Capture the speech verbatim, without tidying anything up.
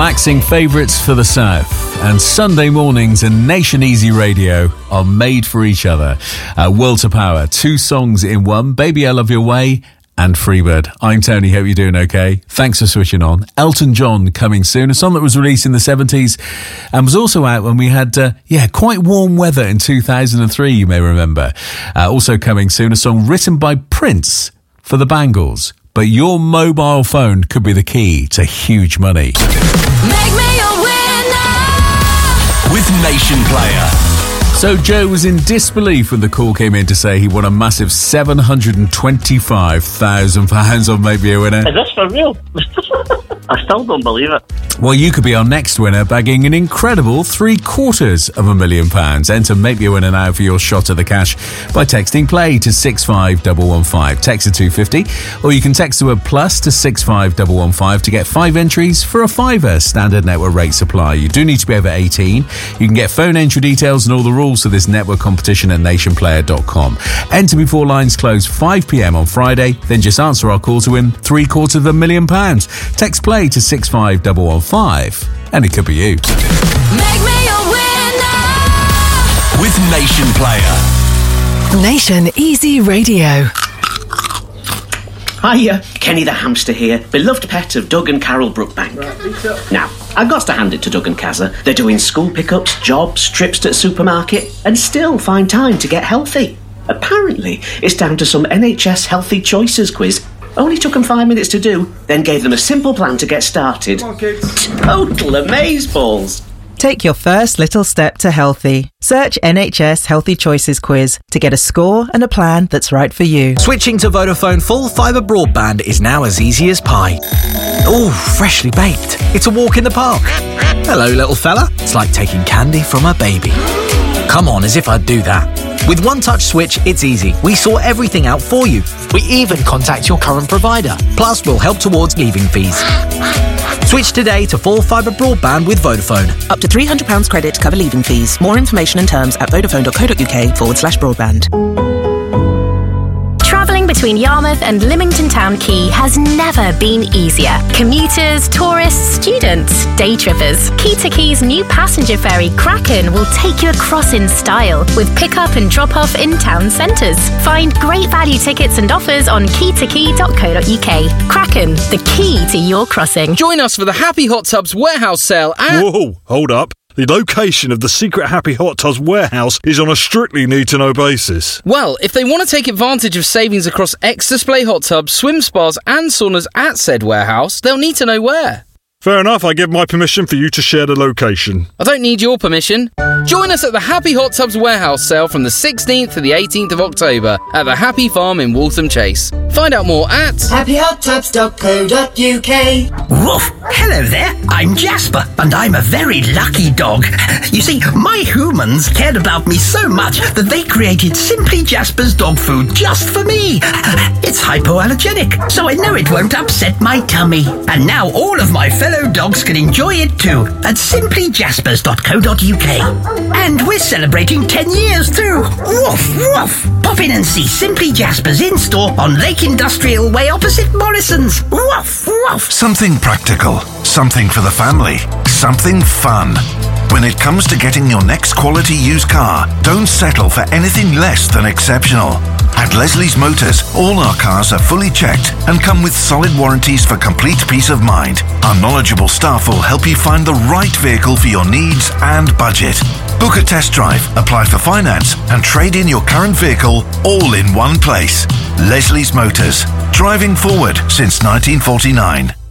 relaxing favourites for the South. And Sunday mornings and Nation Easy Radio are made for each other. Uh, Will to Power, two songs in one, Baby I Love Your Way and Freebird. I'm Tony, hope you're doing okay. Thanks for switching on. Elton John coming soon, a song that was released in the seventies and was also out when we had, uh, yeah, quite warm weather in two thousand three, you may remember. Uh, also coming soon, a song written by Prince for the Bangles. But your mobile phone could be the key to huge money. Make me a winner with Nation Player. So Joe was in disbelief when the call came in to say he won a massive seven hundred twenty-five thousand pounds on Make Me a Winner. Is this for real? I still don't believe it. Well, you could be our next winner, bagging an incredible three quarters of a million pounds. Enter Make Me a Winner now for your shot at the cash by texting play to six five one one five. Text to two fifty, or you can text the word plus to six five one one five to get five entries for a fiver standard network rate supply. You do need to be over eighteen. You can get phone entry details and all the rules to this network competition at nation player dot com. Enter before lines close five p.m. on Friday, then just answer our call to win three quarters of a million pounds. Text play to six five one one five, and it could be you. Make me a winner with Nation Player. Nation Easy Radio. Hiya, Kenny the hamster here, beloved pet of Doug and Carol Brookbank. Now, I've got to hand it to Doug and Kazza. They're doing school pickups, jobs, trips to the supermarket, and still find time to get healthy. Apparently, it's down to some N H S Healthy Choices quiz. Only took them five minutes to do, then gave them a simple plan to get started. Come on, kids. Total amazeballs. Take your first little step to healthy. Search N H S Healthy Choices quiz to get a score and a plan that's right for you. Switching to Vodafone full fibre broadband is now as easy as pie. Ooh, freshly baked. It's a walk in the park. Hello, little fella. It's like taking candy from a baby. Come on, as if I'd do that. With One Touch Switch, it's easy. We sort everything out for you. We even contact your current provider. Plus, we'll help towards leaving fees. Switch today to full fibre broadband with Vodafone. Up to three hundred pounds credit to cover leaving fees. More information and terms at vodafone.co.uk forward slash broadband. Travelling between Yarmouth and Lymington Town Quay has never been easier. Commuters, tourists, students, day trippers. Key to Quay's new passenger ferry, Kraken, will take you across in style with pick-up and drop-off in town centres. Find great value tickets and offers on key to key dot co dot uk. Kraken, the key to your crossing. Join us for the Happy Hot Tubs warehouse sale at... Whoa, hold up. The location of the secret Happy Hot Tubs warehouse is on a strictly need-to-know basis. Well, if they want to take advantage of savings across ex-display hot tubs, swim spas and saunas at said warehouse, they'll need to know where. Fair enough, I give my permission for you to share the location. I don't need your permission. Join us at the Happy Hot Tubs warehouse sale from the sixteenth to the eighteenth of October at the Happy Farm in Waltham Chase. Find out more at happy hot tubs dot co dot uk. Woof! Hello there, I'm Jasper, and I'm a very lucky dog. You see, my humans cared about me so much that they created Simply Jasper's dog food just for me. It's hypoallergenic, so I know it won't upset my tummy. And now all of my fellow dogs can enjoy it too at simply jaspers dot co dot uk. And we're celebrating ten years too. Woof, woof. Pop in and see Simply Jaspers in store on Lake Industrial Way opposite Morrison's. Woof, woof. Something practical, something for the family, something fun. When it comes to getting your next quality used car, don't settle for anything less than exceptional. At Leslie's Motors, all our cars are fully checked and come with solid warranties for complete peace of mind. Our knowledgeable staff will help you find the right vehicle for your needs and budget. Book a test drive, apply for finance, and trade in your current vehicle all in one place. Leslie's Motors, driving forward since nineteen forty-nine.